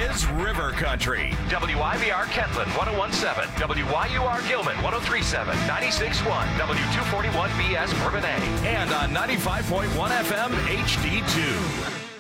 is River Country. WIVR Kentland 1017, WYUR Gilman 1037, 96.1, W241BS Bourbonnais. And on 95.1 FM HD2.